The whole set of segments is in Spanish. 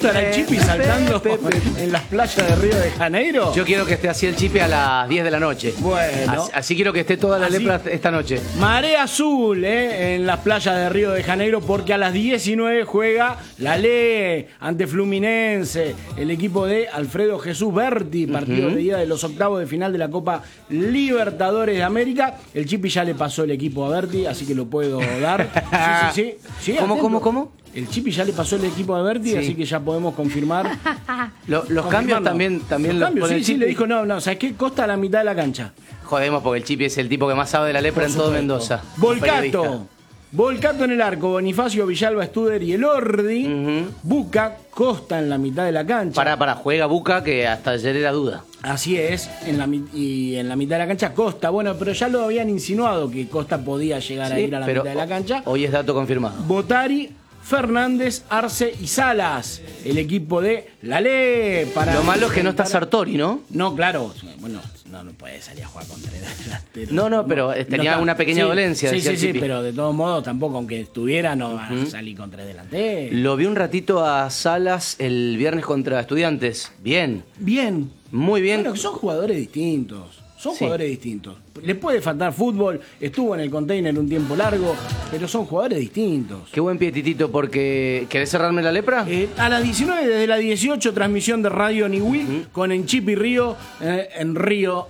estará el Chipi saltando en las playas de Río de Janeiro? Yo quiero que esté así el Chipi a las 10 de la noche. Bueno. Así quiero que esté toda la lepra esta noche. Marea azul en las playas de Río de Janeiro, porque a las 19 juega la LE ante Fluminense, el equipo de Alfredo Jesús Berti, partido de ida de los octavos de final de la Copa Libertadores de América. El Chipi ya le pasó el equipo a Berti, así que lo puedo dar. Sí, ¿Cómo? El Chipi ya le pasó el equipo a Berti, así que ya podemos confirmar. Los cambios también los pone el Chipi. Sí, le dijo, no, ¿sabes qué? Costa a la mitad de la cancha. Jodemos porque el Chipi es el tipo que más sabe de la lepra en todo Mendoza. Volcato en el arco, Bonifacio, Villalba, Studer y Elordi. Buca, Costa en la mitad de la cancha. Juega Buca, que hasta ayer era duda. Así es, y en la mitad de la cancha Costa. Bueno, pero ya lo habían insinuado que Costa podía llegar a ir a la mitad de la cancha. Hoy es dato confirmado. Botari, Fernández, Arce y Salas, el equipo de la LE. Lo malo es que no está Sartori, ¿no? No, claro. Bueno, no puede salir a jugar contra el delantero. No, pero tenía una pequeña dolencia. Sí, pero de todos modos tampoco, aunque estuviera, no va a salir contra el delantero. Lo vi un ratito a Salas el viernes contra Estudiantes. Bien. Muy bien. Bueno, son jugadores distintos. Jugadores distintos. Le puede faltar fútbol, estuvo en el container un tiempo largo, pero son jugadores distintos. Qué buen pie, Titito, porque... ¿Querés cerrarme la lepra? A las 19, desde las 18, transmisión de Radio Niwil con el Chipi Ríos en Río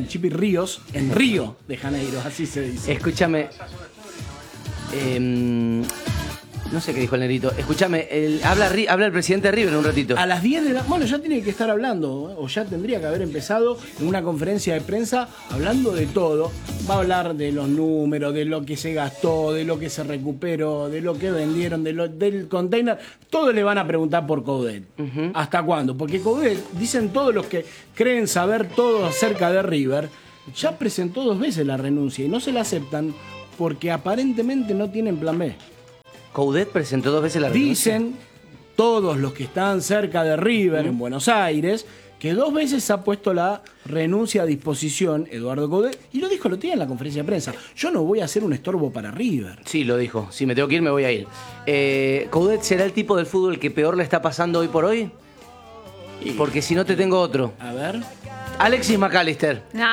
de Janeiro, así se dice. Escúchame. No sé qué dijo el negrito. Escúchame, habla el presidente de River en un ratito. A las 10 de la... Bueno, ya tiene que estar hablando, o ya tendría que haber empezado en una conferencia de prensa hablando de todo. Va a hablar de los números, de lo que se gastó, de lo que se recuperó, de lo que vendieron, del container. Todos le van a preguntar por Coudet. ¿Hasta cuándo? Porque Coudet, dicen todos los que creen saber todo acerca de River, ya presentó 2 veces la renuncia y no se la aceptan porque aparentemente no tienen plan B. Coudet presentó 2 veces la renuncia. Dicen todos los que están cerca de River en Buenos Aires que 2 veces ha puesto la renuncia a disposición Eduardo Coudet, y lo dijo, lo tiene en la conferencia de prensa. Yo no voy a ser un estorbo para River. Sí, lo dijo. Si me tengo que ir, me voy a ir. ¿Coudet será el tipo del fútbol que peor le está pasando hoy por hoy? Porque si no te tengo otro. A ver. Alexis McAllister. No.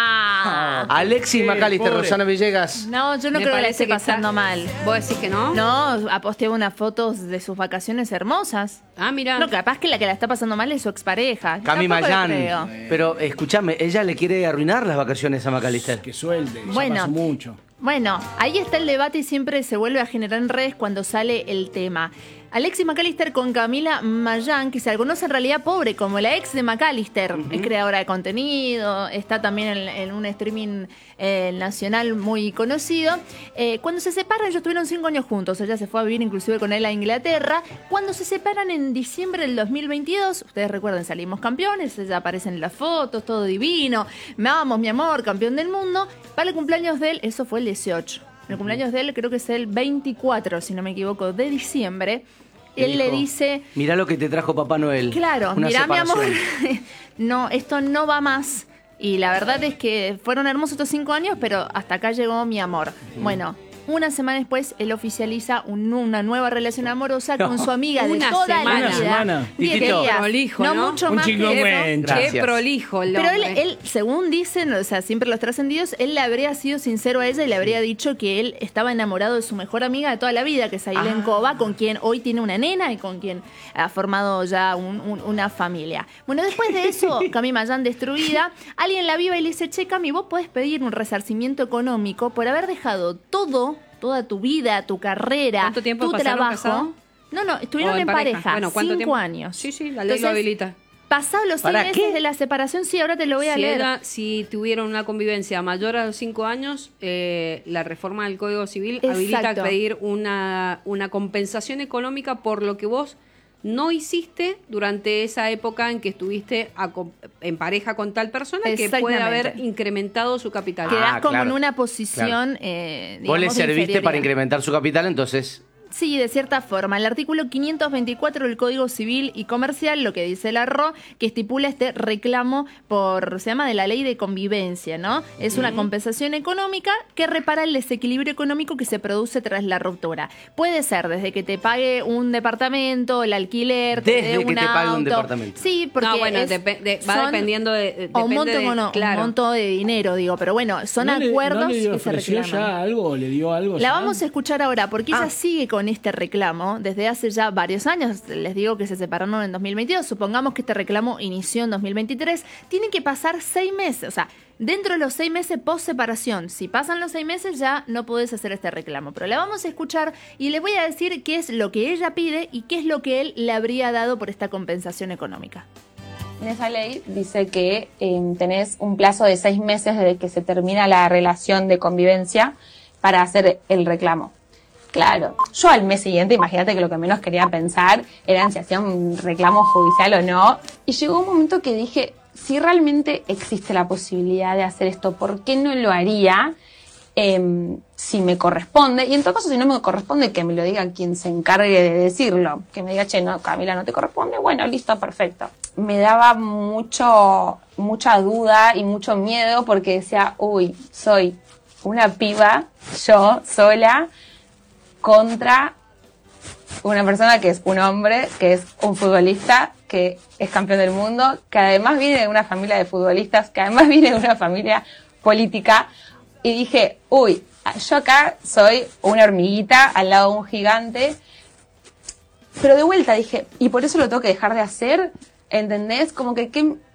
Alexis McAllister, pobre. Rosana Villegas. No, yo no creo que la esté pasando mal. ¿Vos decís que no? No, ha posteado unas fotos de sus vacaciones hermosas. Ah, mira. No, capaz que la está pasando mal es su expareja. Cami Tampoco lo Mayán. creo. Pero escúchame, ella le quiere arruinar las vacaciones a McAllister. Que suelte, Bueno. ya pasó mucho. Bueno, ahí está el debate y siempre se vuelve a generar en redes cuando sale el tema. Alexis McAllister con Camila Mayán, que se conoce en realidad pobre, como la ex de McAllister. Es creadora de contenido, está también en un streaming nacional muy conocido. Cuando se separan, ellos tuvieron 5 años juntos. Ella se fue a vivir inclusive con él a Inglaterra. Cuando se separan en diciembre del 2022, ustedes recuerdan, salimos campeones, ella aparece en las fotos, todo divino. Vamos, mi amor, campeón del mundo. Para el cumpleaños de él, eso fue el 18. El cumpleaños de él creo que es el 24, si no me equivoco, de diciembre. Él le dice... Mirá lo que te trajo Papá Noel. Claro, mirá, mi amor, no, esto no va más. Y la verdad es que fueron hermosos estos 5 años, pero hasta acá llegó mi amor. Bueno, una semana después, él oficializa una nueva relación amorosa con su amiga de Una toda semana. la vida. Una semana. 10 Titito. días. Prolijo, no ¿no? mucho Un más que eso. chingüengüencho. Qué Gracias. prolijo el Pero hombre. él, según dicen, o sea, siempre los trascendidos, él le habría sido sincero a ella y le habría dicho que él estaba enamorado de su mejor amiga de toda la vida, que es Ailén Cova, con quien hoy tiene una nena y con quien ha formado ya una familia. Bueno, después de eso, Cami Mayán destruida, alguien la viva y le dice, che, Cami, vos podés pedir un resarcimiento económico por haber dejado toda tu vida, tu carrera, ¿Cuánto tiempo tu pasaron trabajo. casados? No, estuvieron ¿O en pareja. Bueno, ¿cuánto 5 tiempo? años. Sí, la ley lo Entonces, habilita. Pasados los 6 ¿Para meses qué? de la separación, sí, ahora te lo voy a leer. Si tuvieron una convivencia mayor a los 5 años, la reforma del Código Civil Exacto. habilita a pedir una compensación económica por lo que vos no hiciste durante esa época en que estuviste en pareja con tal persona que puede Exactamente. haber incrementado su capital. Quedás como claro, en una posición, Vos le digamos, de serviste para inferioridad. incrementar su capital, entonces Sí, de cierta forma. El artículo 524 del Código Civil y Comercial, lo que dice la RO, que estipula este reclamo se llama de la ley de convivencia, ¿no? Es una compensación económica que repara el desequilibrio económico que se produce tras la ruptura. Puede ser desde que te pague un departamento, el alquiler, desde que te pague un departamento. Sí, porque va dependiendo de... un monto de dinero, digo, pero bueno, son acuerdos que se reclaman. ¿Ya algo? ¿Le dio algo? La vamos a escuchar ahora, porque ella sigue con este reclamo desde hace ya varios años. Les digo que se separaron en 2022. Supongamos que este reclamo inició en 2023. Tienen que pasar 6 meses, o sea, dentro de los 6 meses post separación. Si pasan los 6 meses ya no podés hacer este reclamo. Pero la vamos a escuchar y les voy a decir qué es lo que ella pide y qué es lo que él le habría dado por esta compensación económica. En esa ley dice que tenés un plazo de 6 meses desde que se termina la relación de convivencia para hacer el reclamo. Claro, yo al mes siguiente, imagínate que lo que menos quería pensar era si hacía un reclamo judicial o no. Y llegó un momento que dije, si realmente existe la posibilidad de hacer esto, ¿por qué no lo haría si me corresponde? Y en todo caso, si no me corresponde, que me lo diga quien se encargue de decirlo. Que me diga, che, no, Camila, no te corresponde. Bueno, listo, perfecto. Me daba mucha duda y mucho miedo porque decía, uy, soy una piba, yo sola, contra una persona que es un hombre, que es un futbolista, que es campeón del mundo, que además viene de una familia de futbolistas, que además viene de una familia política. Y dije, uy, yo acá soy una hormiguita al lado de un gigante. Pero de vuelta dije, y por eso lo tengo que dejar de hacer, ¿entendés? Como que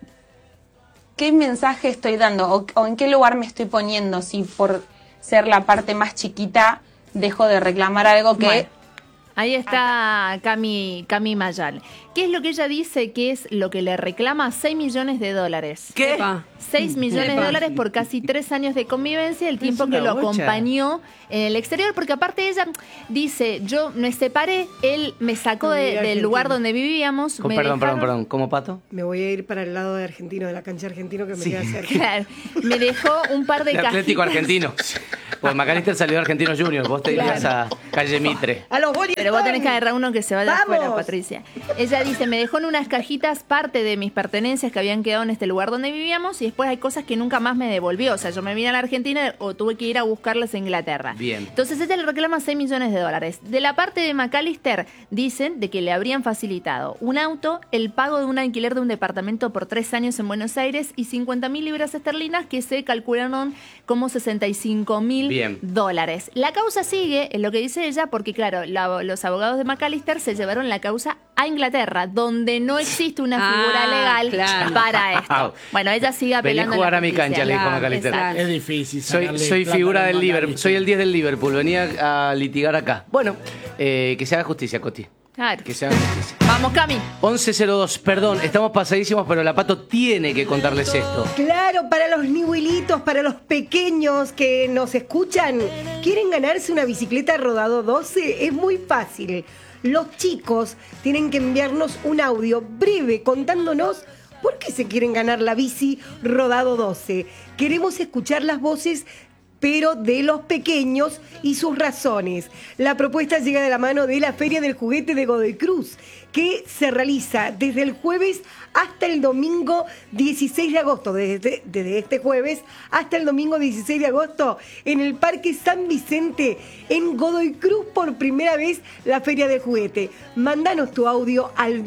¿qué mensaje estoy dando? O en qué lugar me estoy poniendo si por ser la parte más chiquita dejo de reclamar algo que... Bueno, ahí está Cami Mayal. ¿Qué es lo que ella dice que es lo que le reclama? $6 millones. ¿Qué? 6 millones de dólares por casi 3 años de convivencia, el tiempo que lo acompañó en el exterior, porque aparte ella dice, yo me separé, él me sacó del lugar donde vivíamos. Perdón, ¿cómo Pato? Me voy a ir para el lado de Argentino, de la cancha Argentino, que me queda cerca. Claro, me dejó un par de cajitas. Atlético Argentino. Pues McAllister salió de Argentinos Juniors, vos te irías a Calle Mitre. A los Boris. Pero vos tenés que agarrar uno que se vaya afuera, Patricia. Ella dice, me dejó en unas cajitas parte de mis pertenencias que habían quedado en este lugar donde vivíamos y después hay cosas que nunca más me devolvió. O sea, yo me vine a la Argentina o tuve que ir a buscarlas a Inglaterra. Bien. Entonces ella le reclama $6 millones. De la parte de McAllister dicen de que le habrían facilitado un auto, el pago de un alquiler de un departamento por 3 años en Buenos Aires y 50.000 libras esterlinas que se calcularon como $65.000. La causa sigue, es lo que dice ella, porque claro, los abogados de McAllister se llevaron la causa a Inglaterra, donde no existe una figura legal para esto. Bueno, ella sigue apelando. Vení a jugar a mi cancha, le dijo McAllister. Es difícil. Soy figura del Liverpool, soy el 10 del Liverpool, venía a litigar acá. Bueno, que se haga justicia, Coti. Claro. Que se haga justicia. Vamos, Cami. 11:02, perdón, estamos pasadísimos, pero la Pato tiene que contarles esto. Claro, para los nihuelitos, para los pequeños que nos escuchan, ¿quieren ganarse una bicicleta Rodado 12? Es muy fácil. Los chicos tienen que enviarnos un audio breve contándonos por qué se quieren ganar la bici Rodado 12. Queremos escuchar las voces, pero de los pequeños y sus razones. La propuesta llega de la mano de la Feria del Juguete de Godoy Cruz, que se realiza desde el jueves hasta el domingo 16 de agosto, desde este jueves hasta el domingo 16 de agosto, en el Parque San Vicente, en Godoy Cruz, por primera vez la Feria del Juguete. Mándanos tu audio al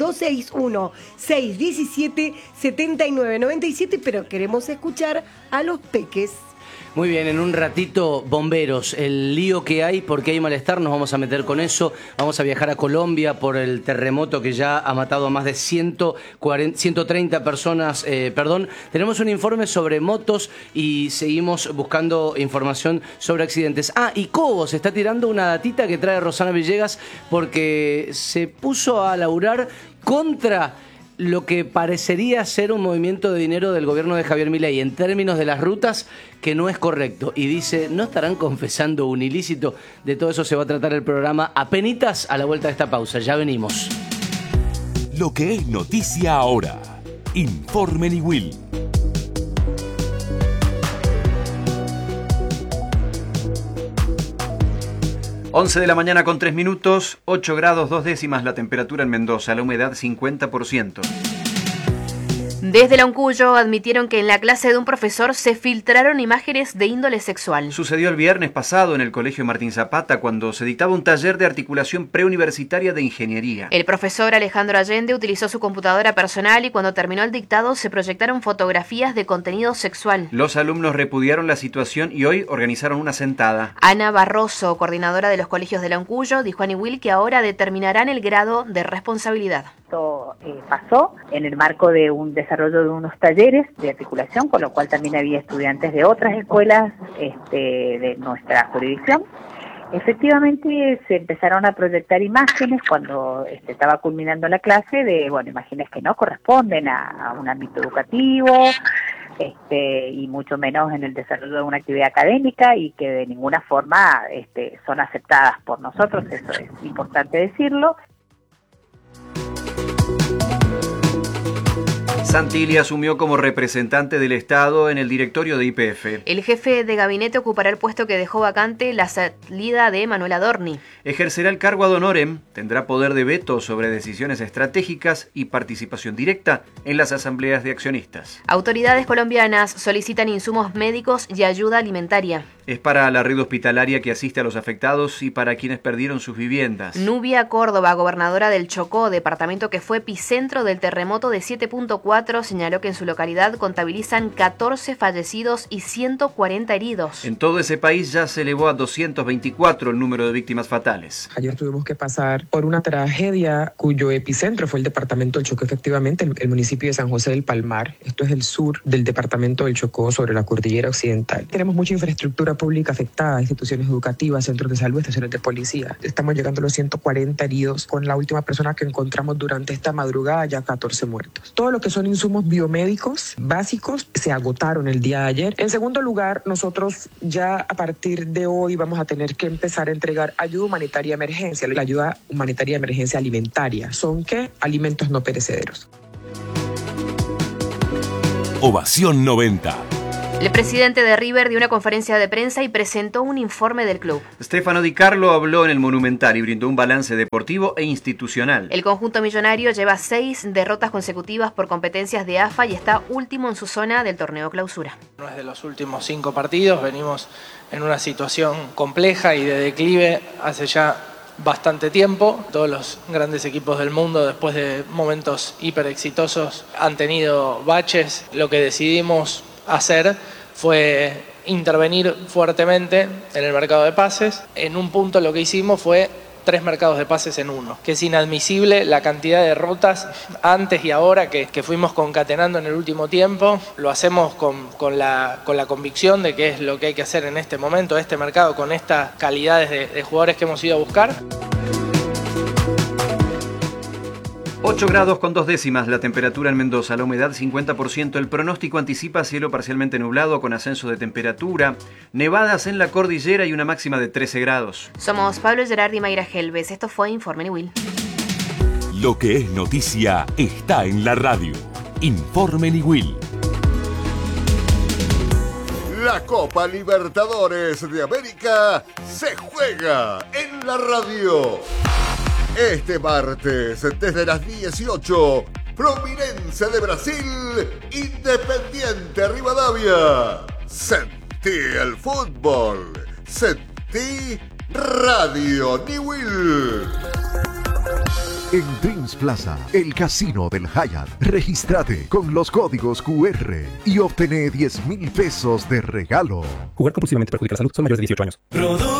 261-617-7997, pero queremos escuchar a los peques. Muy bien, en un ratito, bomberos, el lío que hay, porque hay malestar, nos vamos a meter con eso. Vamos a viajar a Colombia por el terremoto que ya ha matado a más de 130 personas. Tenemos un informe sobre motos y seguimos buscando información sobre accidentes. Y Cobo se está tirando una datita que trae Rosana Villegas porque se puso a laburar contra lo que parecería ser un movimiento de dinero del gobierno de Javier Milei en términos de las rutas, que no es correcto. Y dice, ¿no estarán confesando un ilícito? De todo eso se va a tratar el programa apenitas a la vuelta de esta pausa. Ya venimos. Lo que es noticia ahora. Informe Niwil. 11 de la mañana con 3 minutos, 8 grados 2 décimas la temperatura en Mendoza, la humedad 50%. Desde la Uncuyo admitieron que en la clase de un profesor se filtraron imágenes de índole sexual. Sucedió el viernes pasado en el Colegio Martín Zapata cuando se dictaba un taller de articulación preuniversitaria de ingeniería. El profesor Alejandro Allende utilizó su computadora personal y cuando terminó el dictado se proyectaron fotografías de contenido sexual. Los alumnos repudiaron la situación y hoy organizaron una sentada. Ana Barroso, coordinadora de los colegios de la Uncuyo, dijo a Niwil que ahora determinarán el grado de responsabilidad. Esto pasó en el marco de un desarrollo de unos talleres de articulación, con lo cual también había estudiantes de otras escuelas de nuestra jurisdicción. Efectivamente se empezaron a proyectar imágenes cuando estaba culminando la clase de, imágenes que no corresponden a un ámbito educativo, y mucho menos en el desarrollo de una actividad académica y que de ninguna forma son aceptadas por nosotros, eso es importante decirlo. Santilli asumió como representante del Estado en el directorio de YPF. El jefe de gabinete ocupará el puesto que dejó vacante la salida de Manuel Adorni. Ejercerá el cargo ad honorem, tendrá poder de veto sobre decisiones estratégicas y participación directa en las asambleas de accionistas. Autoridades colombianas solicitan insumos médicos y ayuda alimentaria. Es para la red hospitalaria que asiste a los afectados y para quienes perdieron sus viviendas. Nubia Córdoba, gobernadora del Chocó, departamento que fue epicentro del terremoto de 7.4, señaló que en su localidad contabilizan 14 fallecidos y 140 heridos. En todo ese país ya se elevó a 224 el número de víctimas fatales. Ayer tuvimos que pasar por una tragedia cuyo epicentro fue el departamento del Chocó, efectivamente, el municipio de San José del Palmar. Esto es el sur del departamento del Chocó, sobre la cordillera occidental. Tenemos mucha infraestructura pública afectada, instituciones educativas, centros de salud, estaciones de policía. Estamos llegando a los 140 heridos, con la última persona que encontramos durante esta madrugada, ya 14 muertos. Todo lo que son insumos biomédicos básicos se agotaron el día de ayer. En segundo lugar, nosotros ya a partir de hoy vamos a tener que empezar a entregar ayuda humanitaria de emergencia. La ayuda humanitaria de emergencia alimentaria. ¿Son qué? Alimentos no perecederos. Ovación 90. El presidente de River dio una conferencia de prensa y presentó un informe del club. Stefano Di Carlo habló en el Monumental y brindó un balance deportivo e institucional. El conjunto millonario lleva 6 derrotas consecutivas por competencias de AFA y está último en su zona del torneo clausura. No es de los últimos 5 partidos, venimos en una situación compleja y de declive hace ya bastante tiempo. Todos los grandes equipos del mundo, después de momentos hiper exitosos, han tenido baches. Lo que decidimos hacer fue intervenir fuertemente en el mercado de pases. En un punto lo que hicimos fue 3 mercados de pases en uno, que es inadmisible la cantidad de derrotas antes y ahora que fuimos concatenando en el último tiempo. Lo hacemos con la convicción de que es lo que hay que hacer en este momento, este mercado, con estas calidades de jugadores que hemos ido a buscar. 8 grados con 2 décimas la temperatura en Mendoza, la humedad 50%, el pronóstico anticipa cielo parcialmente nublado con ascenso de temperatura, nevadas en la cordillera y una máxima de 13 grados. Somos Pablo Gerardi y Mayra Helves, esto fue Informe Niwil. Lo que es noticia está en la radio. Informe Niwil. La Copa Libertadores de América se juega en la radio. Este martes, desde las 18, Fluminense de Brasil, Independiente Rivadavia. Sentí el fútbol, sentí Radio Niwil. En Dreams Plaza, el casino del Hyatt. Regístrate con los códigos QR y obtené 10.000 pesos de regalo. Jugar compulsivamente perjudica la salud. Son mayores de 18 años.